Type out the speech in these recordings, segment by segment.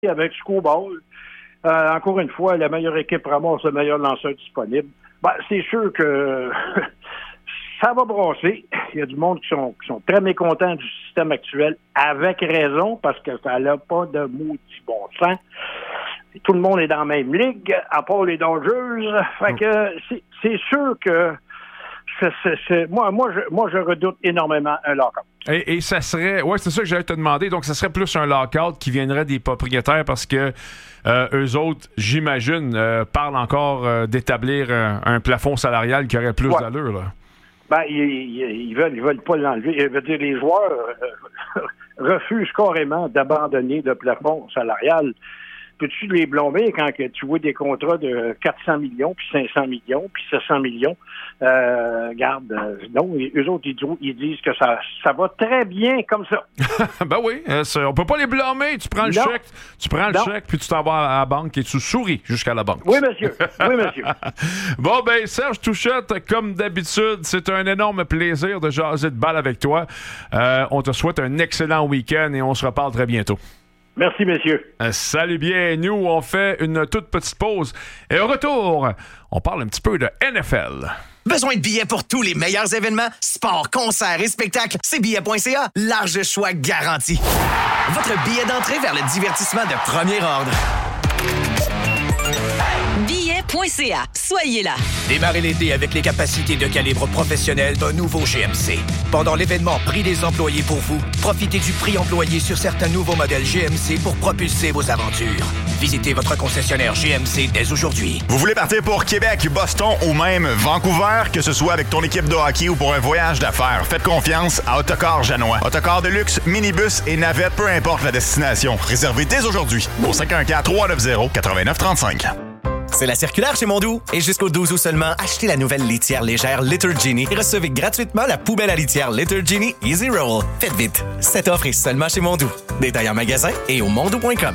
avec Scooball. Encore une fois, la meilleure équipe ramasse le meilleur lanceur disponible. Ben, c'est sûr que ça va brasser. Il y a du monde qui sont très mécontents du système actuel, avec raison, parce que ça n'a pas de maudit bon sens. Tout le monde est dans la même ligue, à part les Dodgers. Fait que c'est sûr que moi, je redoute énormément un lockout. Et ça serait... Oui, c'est ça que j'allais te demander. Donc, ça serait plus un lockout qui viendrait des propriétaires parce que eux autres, j'imagine, parlent encore d'établir un plafond salarial qui aurait plus d'allure, là. Ben, ils veulent pas l'enlever. Je veux dire, les joueurs refusent carrément d'abandonner le plafond salarial. Peux-tu les blâmer quand tu vois des contrats de 400 millions, puis 500 millions, puis 700 millions? Regarde, non, eux autres, ils disent que ça va très bien comme ça. Ben oui, on peut pas les blâmer. Tu prends le chèque, puis tu t'en vas à la banque et tu souris jusqu'à la banque. Oui, monsieur. Oui, monsieur. Bon, ben, Serge Touchette, comme d'habitude, c'est un énorme plaisir de jaser de balle avec toi. On te souhaite un excellent week-end et on se reparle très bientôt. Merci, messieurs. Salut bien. Nous, on fait une toute petite pause. Et au retour, on parle un petit peu de NFL. Besoin de billets pour tous les meilleurs événements? Sport, concerts et spectacles? C'est billets.ca. Large choix garanti. Votre billet d'entrée vers le divertissement de premier ordre. Billets.ca. Soyez là. Démarrez l'été avec les capacités de calibre professionnel d'un nouveau GMC. Pendant l'événement Prix des employés pour vous, profitez du prix employé sur certains nouveaux modèles GMC pour propulser vos aventures. Visitez votre concessionnaire GMC dès aujourd'hui. Vous voulez partir pour Québec, Boston ou même Vancouver, que ce soit avec ton équipe de hockey ou pour un voyage d'affaires, faites confiance à Autocar Janois. Autocar de luxe, minibus et navette, peu importe la destination. Réservez dès aujourd'hui au 514-390-8935. C'est la circulaire chez Mondou. Et jusqu'au 12 août seulement, achetez la nouvelle litière légère Litter Genie et recevez gratuitement la poubelle à litière Litter Genie Easy Roll. Faites vite. Cette offre est seulement chez Mondou. Détails en magasin et au mondou.com.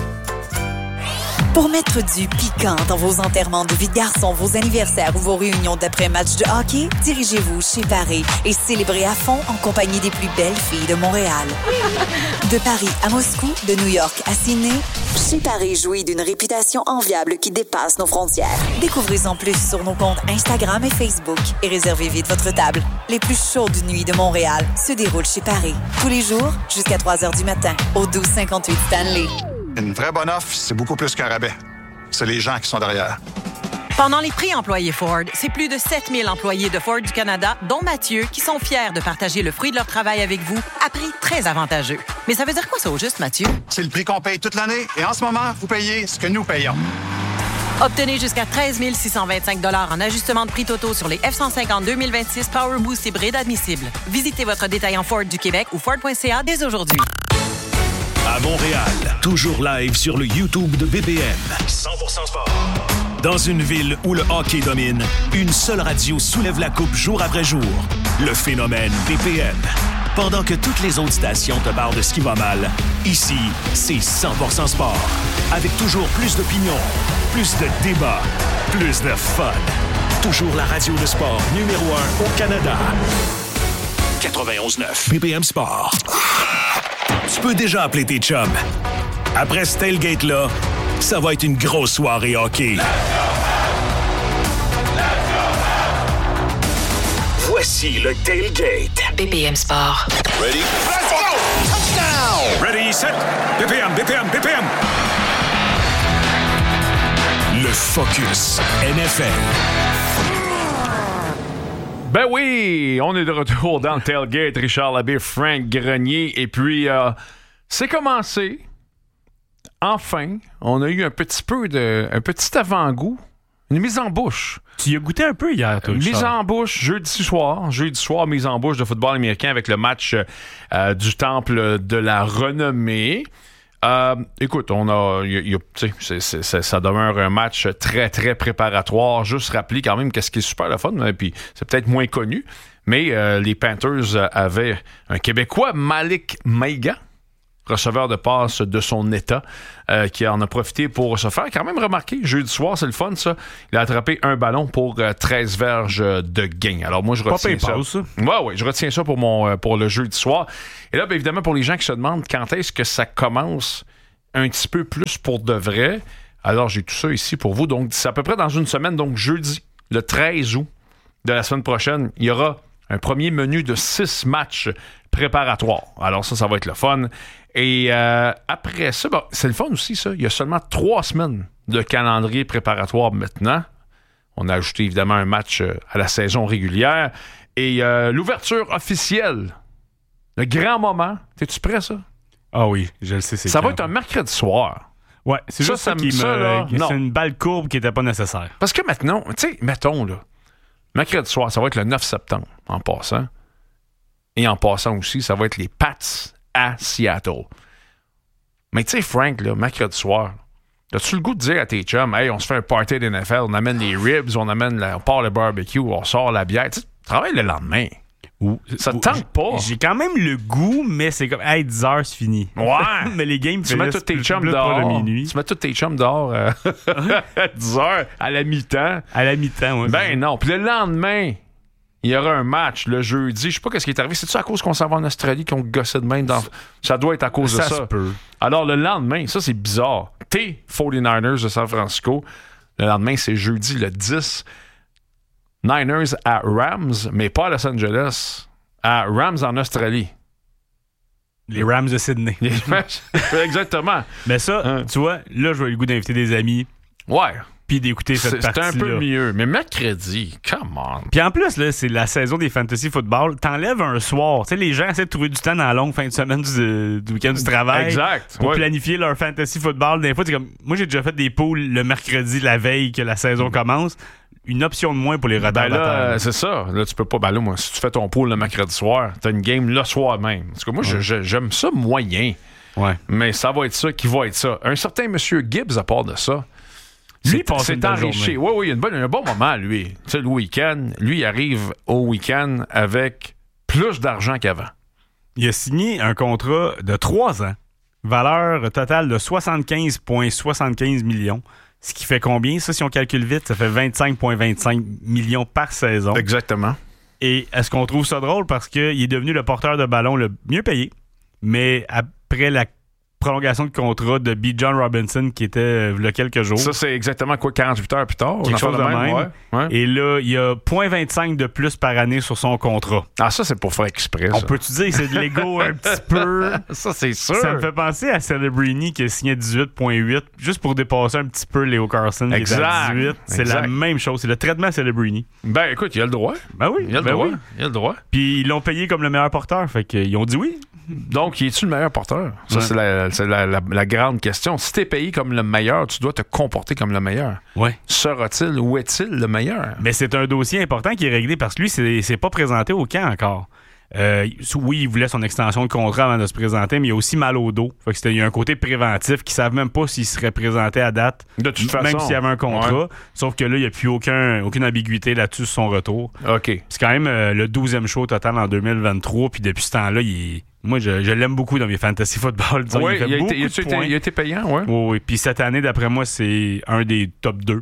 Pour mettre du piquant dans vos enterrements de vie de garçon, vos anniversaires ou vos réunions d'après-match de hockey, dirigez-vous chez Paris et célébrez à fond en compagnie des plus belles filles de Montréal. De Paris à Moscou, de New York à Sydney, chez Paris jouit d'une réputation enviable qui dépasse nos frontières. Découvrez-en plus sur nos comptes Instagram et Facebook et réservez vite votre table. Les plus chaudes nuits de Montréal se déroulent chez Paris. Tous les jours, jusqu'à 3 heures du matin, au 1258 Stanley. Une vraie bonne offre, c'est beaucoup plus qu'un rabais. C'est les gens qui sont derrière. Pendant les prix employés Ford, c'est plus de 7000 employés de Ford du Canada, dont Mathieu, qui sont fiers de partager le fruit de leur travail avec vous à prix très avantageux. Mais ça veut dire quoi ça au juste, Mathieu? C'est le prix qu'on paye toute l'année et en ce moment, vous payez ce que nous payons. Obtenez jusqu'à 13 625 $ en ajustement de prix totaux sur les F-150 2026 Power Boost hybride admissibles. Visitez votre détaillant Ford du Québec ou Ford.ca dès aujourd'hui. À Montréal, toujours live sur le YouTube de BPM. 100% sport. Dans une ville où le hockey domine, une seule radio soulève la coupe jour après jour. Le phénomène BPM. Pendant que toutes les autres stations te parlent de ce qui va mal, ici, c'est 100% sport. Avec toujours plus d'opinions, plus de débats, plus de fun. Toujours la radio de sport numéro 1 au Canada. 91.9 BPM Sport. Tu peux déjà appeler tes chums. Après ce tailgate-là, ça va être une grosse soirée hockey. Voici le tailgate. BPM Sport. Ready? Let's go! Touchdown! Ready, set, BPM. Le Focus NFL. Ben oui, on est de retour dans le tailgate. Richard Labbé, Frank Grenier. Et puis, c'est commencé. Enfin, on a eu un petit avant-goût. Une mise en bouche. Tu y as goûté un peu hier, toi, Mise en bouche jeudi soir, mise en bouche de football américain avec le match du Temple de la Renommée. Écoute, ça demeure un match très, très préparatoire. Juste rappeler quand même qu'est-ce qui est super le fun, et puis c'est peut-être moins connu, mais les Panthers avaient un Québécois, Malik Maiga, receveur de passe de son état, qui en a profité pour se faire quand même remarquer. Jeudi soir, c'est le fun, ça. Il a attrapé un ballon pour 13 verges de gain. Alors moi, je retiens ça. Ouais, je retiens ça pour le jeudi soir. Et là, bien évidemment, pour les gens qui se demandent quand est-ce que ça commence, un petit peu plus pour de vrai. Alors, j'ai tout ça ici pour vous. Donc, c'est à peu près dans une semaine, donc jeudi, le 13 août de la semaine prochaine, il y aura un premier menu de 6 matchs préparatoires. Alors, ça va être le fun. Et après ça, c'est le fun aussi, ça. Il y a seulement 3 semaines de calendrier préparatoire maintenant. On a ajouté évidemment un match à la saison régulière. Et l'ouverture officielle, le grand moment. T'es-tu prêt, ça? Ah oui, je le sais. Ça va être un mercredi soir. Ouais, c'est juste ça qui c'est une balle courbe qui n'était pas nécessaire. Parce que maintenant, tu sais, mettons, là, mercredi soir, ça va être le 9 septembre, en passant. Et en passant aussi, ça va être les Pats à Seattle. Mais tu sais, Frank, là, mercredi soir, as-tu le goût de dire à tes chums, hey, on se fait un party d'NFL, on amène les ribs, on part le barbecue, on sort la bière. Tu travailles le lendemain. Ça te tente pas. J'ai quand même le goût, mais c'est comme, hey, 10 heures, c'est fini. Ouais. Mais les games, tu mets tous tes chums dehors. Tu mets tous tes chums dehors à 10 heures à la mi-temps. À la mi-temps, oui. Ben non. Puis le lendemain, il y aura un match le jeudi. Je sais pas qu'est-ce qui est arrivé. C'est-tu à cause qu'on s'en va en Australie qu'on gossait de même dans... Ça doit être à cause de ça. Ça se peut. Alors le lendemain, ça c'est bizarre. T'es 49ers de San Francisco. Le lendemain, c'est jeudi le 10. Niners à Rams, mais pas à Los Angeles, à Rams en Australie. Les Rams de Sydney. Exactement. Mais ça, tu vois, là, je vais le goût d'inviter des amis. Ouais. Puis d'écouter cette partie-là. C'est un peu mieux. Mais mercredi, come on. Puis en plus, là, c'est la saison des fantasy football. T'enlèves un soir. Tu sais, les gens essaient de trouver du temps dans la longue fin de semaine du week-end du travail. Exact. Pour planifier leur fantasy football. Des fois, c'est comme... Moi, j'ai déjà fait des poules le mercredi, la veille que la saison commence. Une option de moins pour les retardataires. C'est ça. Là, tu peux pas. Ben là, moi, si tu fais ton pool le mercredi soir, t'as une game le soir même. Parce que moi, j'aime ça moyen. Ouais. Mais ça va être ça qui va être ça. Un certain monsieur Gibbs, à part de ça, c'est enrichi. Oui, il y a un bon moment, lui. Tu sais, le week-end, lui, il arrive au week-end avec plus d'argent qu'avant. Il a signé un contrat de 3 ans, valeur totale de 75,75 millions. Ce qui fait combien? Ça, si on calcule vite, ça fait 25,25 millions par saison. Exactement. Et est-ce qu'on trouve ça drôle? Parce qu'il est devenu le porteur de ballon le mieux payé. Mais après la prolongation de contrat de Bijan Robinson qui était il y a quelques jours. Ça, c'est exactement quoi, 48 heures plus tard? Quelque chose de même. Ouais. Et là, il y a 0,25 de plus par année sur son contrat. Ah, ça, c'est pour faire exprès, ça. On peut-tu dire que c'est de l'ego un petit peu? Ça, c'est sûr. Ça me fait penser à Celebrini qui a signé 18,8 juste pour dépasser un petit peu Leo Carlson qui était à 18. C'est la même chose. C'est le traitement Celebrini. Ben, écoute, il a le droit. Ben oui. Il a le droit. Puis ils l'ont payé comme le meilleur porteur. Fait qu'ils ont dit oui. Donc, es-tu le meilleur porteur? Ça, c'est la grande question. Si t'es payé comme le meilleur, tu dois te comporter comme le meilleur. Ouais. Sera-t-il ou est-il le meilleur? Mais c'est un dossier important qui est réglé parce que lui, c'est pas présenté au camp encore. Oui, il voulait son extension de contrat avant de se présenter, mais il a aussi mal au dos. Fait que il y a un côté préventif qui ne savent même pas s'il serait présenté à date, de toute façon, même s'il y avait un contrat. Ouais. Sauf que là, il n'y a plus aucune ambiguïté là-dessus sur son retour. OK. C'est quand même le 12e show total en 2023, puis depuis ce temps-là, moi, je l'aime beaucoup dans mes fantasy football. Oui, il a été payant, oui. Oui. Puis cette année, d'après moi, c'est un des top 2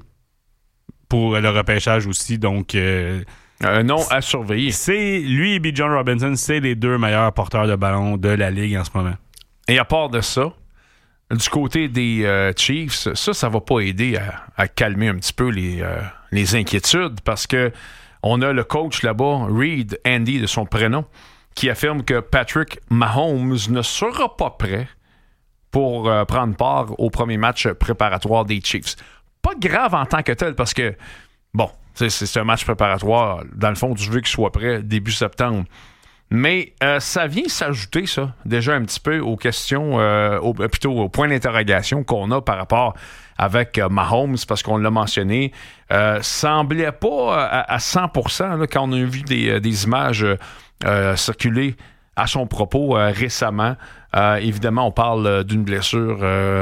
pour le repêchage aussi. Donc, non à surveiller. Lui et Bijan Robinson, c'est les 2 meilleurs porteurs de ballon de la Ligue en ce moment. Et à part de ça, du côté des Chiefs, ça va pas aider à calmer un petit peu les inquiétudes parce que on a le coach là-bas, Reed Andy de son prénom, qui affirme que Patrick Mahomes ne sera pas prêt pour prendre part au premier match préparatoire des Chiefs. Pas grave en tant que tel, parce que, bon, c'est un match préparatoire. Dans le fond, tu veux qu'il soit prêt début septembre. Mais ça vient s'ajouter, ça, déjà un petit peu aux questions, plutôt aux points d'interrogation qu'on a par rapport avec Mahomes, parce qu'on l'a mentionné. Semblait pas à 100% là, quand on a vu des images circuler à son propos récemment. Évidemment, on parle d'une blessure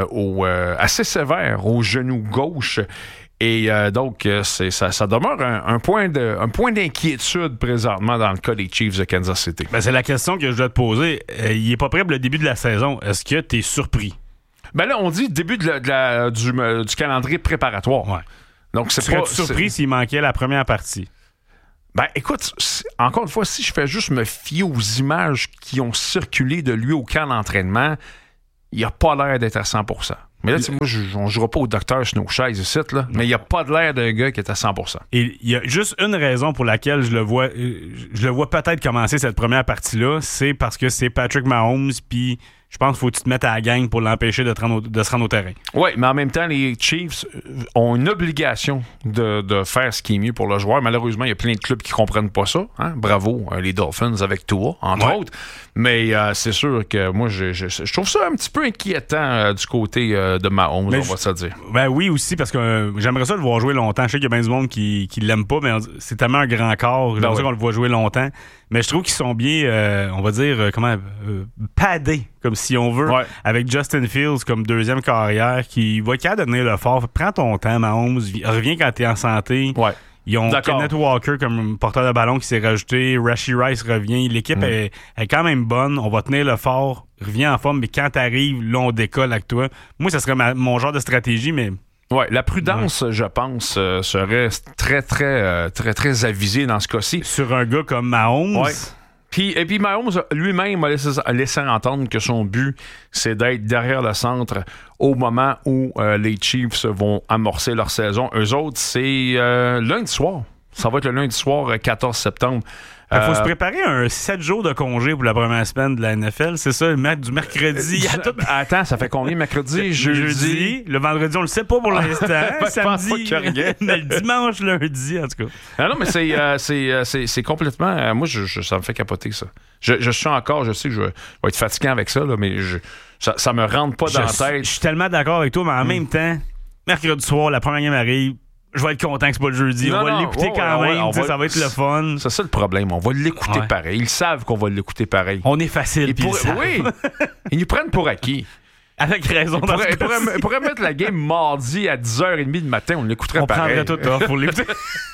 assez sévère au genou gauche. Et donc, ça demeure un point d'inquiétude présentement dans le cas des Chiefs de Kansas City. Ben, c'est la question que je dois te poser. Il n'est pas prêt pour le début de la saison. Est-ce que tu es surpris? Ben là, on dit début du calendrier préparatoire. Ouais. Donc, Serais-tu surpris s'il manquait la première partie? Ben, écoute, encore une fois, si je fais juste me fier aux images qui ont circulé de lui au camp d'entraînement, il n'a pas l'air d'être à 100%. Mais là, moi, on ne jouera pas au docteur sur nos chaises ici, là, mais il n'y a pas de l'air d'un gars qui est à 100%. Et il y a juste une raison pour laquelle je le vois peut-être commencer cette première partie-là, c'est parce que c'est Patrick Mahomes, puis je pense qu'il faut que tu te mettes à la gang pour l'empêcher de se rendre au terrain. Oui, mais en même temps, les Chiefs ont une obligation de faire ce qui est mieux pour le joueur. Malheureusement, il y a plein de clubs qui ne comprennent pas ça. Hein? Bravo, les Dolphins avec Tua, entre autres. Mais c'est sûr que moi, je trouve ça un petit peu inquiétant du côté de Mahomes, on va se dire. Ben oui, aussi, parce que j'aimerais ça le voir jouer longtemps. Je sais qu'il y a bien du monde qui l'aime pas, mais c'est tellement un grand corps. J'aimerais ça qu'on le voit jouer longtemps. Mais je trouve qu'ils sont bien, on va dire, padés, comme si on veut, avec Justin Fields comme deuxième carrière qui va être capable de tenir le fort. Prends ton temps, Mahomes. Reviens quand t'es en santé. Ouais. Ils ont Kenneth Walker comme porteur de ballon qui s'est rajouté. Rashee Rice revient. L'équipe est quand même bonne. On va tenir le fort. Reviens en forme. Mais quand t'arrives, là, on décolle avec toi. Moi, ça serait mon genre de stratégie, mais... Oui, la prudence, je pense, serait très avisée dans ce cas-ci. Sur un gars comme Mahomes... Ouais. Et puis Mahomes lui-même a laissé entendre que son but, c'est d'être derrière le centre au moment où les Chiefs vont amorcer leur saison. Eux autres, c'est lundi soir. Ça va être le lundi soir, 14 septembre. Il faut se préparer un 7 jours de congé pour la première semaine de la NFL. C'est ça, du mercredi à tout... Attends, ça fait combien mercredi? Jeudi? Le vendredi, on le sait pas pour l'instant. Samedi, mais le dimanche, lundi, en tout cas. Ah non, mais c'est complètement... moi, ça me fait capoter, ça. Je suis encore... Je sais que je vais être fatiguant avec ça, là, mais ça me rentre pas dans la tête. Je suis tellement d'accord avec toi, mais en même temps, mercredi soir, la première game arrive. Je vais être content que c'est pas le jeudi. On va l'écouter quand même. Ça va être le fun. C'est ça le problème. On va l'écouter pareil. Ils savent qu'on va l'écouter pareil. On est facile. Oui. Ils nous prennent pour acquis. Avec raison. Ils pourraient mettre la game mardi à 10h30 du matin. On l'écouterait pareil. On prendrait tout pour l'écouter.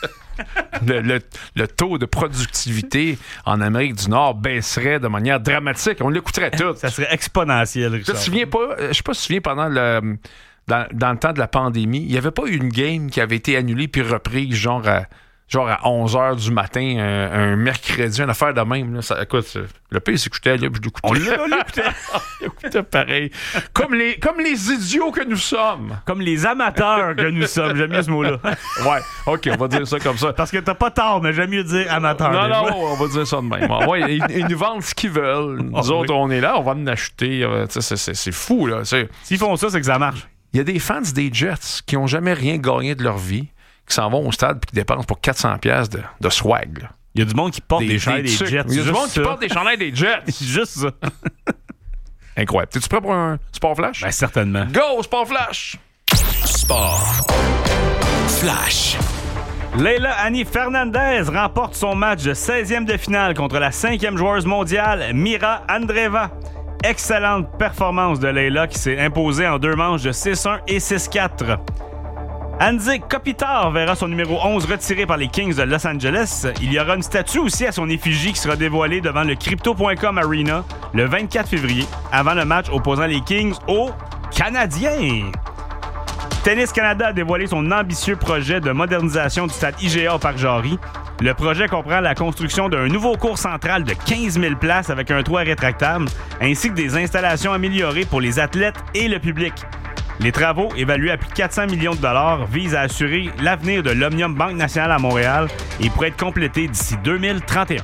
Le taux de productivité en Amérique du Nord baisserait de manière dramatique. On l'écouterait tout. Ça serait exponentiel, Richard. Je ne sais pas si tu te souviens pendant dans le temps de la pandémie, il n'y avait pas eu une game qui avait été annulée puis reprise genre à 11h du matin, un mercredi, une affaire de même. Là. Ça, écoute, le pire, c'est que j'étais là, je l'écoutais. On l'écoutait. On l'écoutait pareil. Comme les idiots que nous sommes. Comme les amateurs que nous sommes. J'aime mieux ce mot-là. Ouais, OK, on va dire ça comme ça. Parce que t'as pas tort, mais j'aime mieux dire amateur. Non, on va dire ça de même. Ouais, ils nous vendent ce qu'ils veulent. Nous autres, on est là, on va en acheter. C'est fou, là. S'ils font ça, c'est que ça marche. Il y a des fans des Jets qui n'ont jamais rien gagné de leur vie, qui s'en vont au stade et qui dépensent pour 400$ de swag. Là. Il y a du monde qui porte des chandails des Jets. Il y a du monde qui porte des chandails des Jets. Juste ça. Incroyable. T'es-tu prêt pour un Sport Flash? Ben, certainement. Go, Sport Flash! Sport Flash. Leila Annie Fernandez remporte son match de 16e de finale contre la 5e joueuse mondiale, Mira Andreeva. Excellente performance de Leila qui s'est imposée en 2 manches de 6-1 et 6-4. Andy Kopitar verra son numéro 11 retiré par les Kings de Los Angeles. Il y aura une statue aussi à son effigie qui sera dévoilée devant le Crypto.com Arena le 24 février, avant le match opposant les Kings aux Canadiens. Tennis Canada a dévoilé son ambitieux projet de modernisation du stade IGA au Parc Jarry. Le projet comprend la construction d'un nouveau court central de 15 000 places avec un toit rétractable, ainsi que des installations améliorées pour les athlètes et le public. Les travaux, évalués à plus de 400 millions de dollars, visent à assurer l'avenir de l'Omnium Banque Nationale à Montréal et pourraient être complétés d'ici 2031.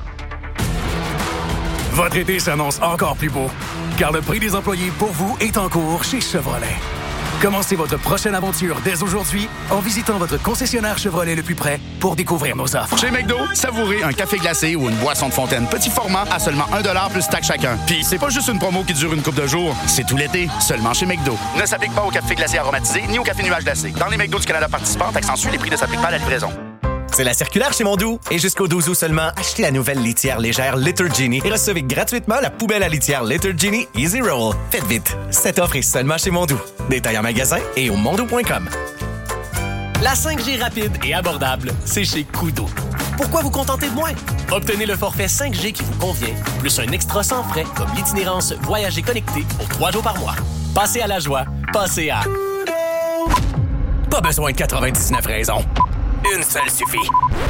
Votre été s'annonce encore plus beau, car le prix des employés pour vous est en cours chez Chevrolet. Commencez votre prochaine aventure dès aujourd'hui en visitant votre concessionnaire Chevrolet le plus près pour découvrir nos offres. Chez McDo, savourez un café glacé ou une boisson de fontaine petit format à seulement 1$ plus taxe chacun. Puis c'est pas juste une promo qui dure une couple de jours, c'est tout l'été, seulement chez McDo. Ne s'applique pas au café glacé aromatisé ni au café nuage glacé. Dans les McDo du Canada participants, accentue les prix ne s'appliquent pas à la livraison. C'est la circulaire chez Mondou. Et jusqu'au 12 août seulement, achetez la nouvelle litière légère Litter Genie et recevez gratuitement la poubelle à litière Litter Genie Easy Roll. Faites vite, cette offre est seulement chez Mondou. Détail en magasin et au mondou.com. La 5G rapide et abordable, c'est chez Koodo. Pourquoi vous contenter de moins? Obtenez le forfait 5G qui vous convient, plus un extra sans frais comme l'itinérance Voyager connecté pour 3 jours par mois. Passez à la joie, passez à Koodo. Pas besoin de 99 raisons. Une seule suffit.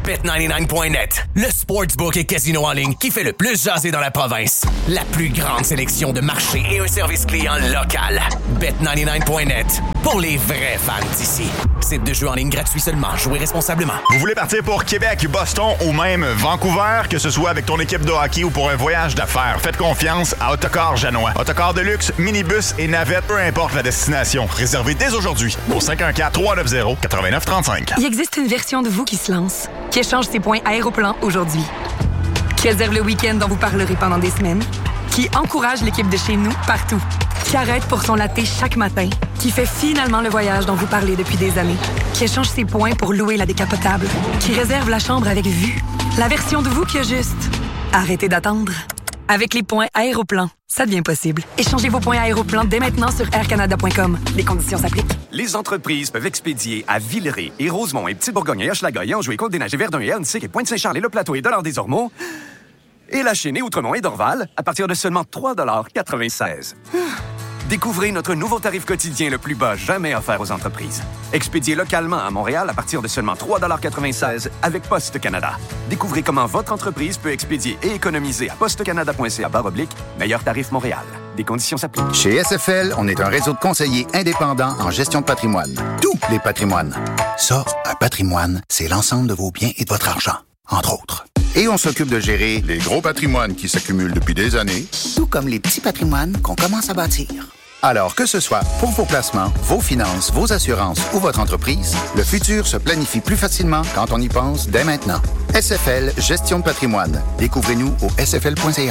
Bet99.net, le sportsbook et casino en ligne qui fait le plus jaser dans la province. La plus grande sélection de marchés et un service client local. Bet99.net, pour les vrais fans d'ici. Site de jeu en ligne gratuit seulement. Jouez responsablement. Vous voulez partir pour Québec, Boston ou même Vancouver, que ce soit avec ton équipe de hockey ou pour un voyage d'affaires, faites confiance à Autocar Janois. Autocar de luxe, minibus et navette, peu importe la destination. Réservez dès aujourd'hui au 514-390-8935. Il existe une version de vous qui se lance, qui échange ses points Aéroplan aujourd'hui, qui réserve le week-end dont vous parlerez pendant des semaines, qui encourage l'équipe de chez nous partout, qui arrête pour son latte chaque matin, qui fait finalement le voyage dont vous parlez depuis des années, qui échange ses points pour louer la décapotable, qui réserve la chambre avec vue. La version de vous qui a juste arrêtez d'attendre. Avec les points Aéroplan, ça devient possible. Échangez vos points Aéroplan dès maintenant sur aircanada.com. Les conditions s'appliquent. Les entreprises peuvent expédier à Villeray et Rosemont et Petit-Bourgogne et Hochelaga et Anjou et Côte-des-Neiges et Verdun et Annecy et Pointe-Saint-Charles et Le Plateau et Dollard-des-Ormeaux et La Chênaie, Outremont et Dorval à partir de seulement 3,96 $. Découvrez notre nouveau tarif quotidien le plus bas jamais offert aux entreprises. Expédié localement à Montréal à partir de seulement 3,96 $ avec Poste Canada. Découvrez comment votre entreprise peut expédier et économiser à postecanada.ca/meilleur tarif Montréal. Des conditions s'appliquent. Chez SFL, on est un réseau de conseillers indépendants en gestion de patrimoine. Tous les patrimoines. Ça, un patrimoine, c'est l'ensemble de vos biens et de votre argent, entre autres. Et on s'occupe de gérer les gros patrimoines qui s'accumulent depuis des années, tout comme les petits patrimoines qu'on commence à bâtir. Alors que ce soit pour vos placements, vos finances, vos assurances ou votre entreprise, le futur se planifie plus facilement quand on y pense dès maintenant. SFL Gestion de patrimoine. Découvrez-nous au sfl.ca.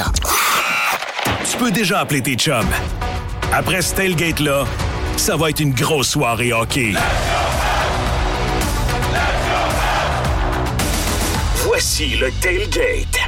Tu peux déjà appeler tes chums. Après ce tailgate-là, ça va être une grosse soirée hockey. Voici le tailgate.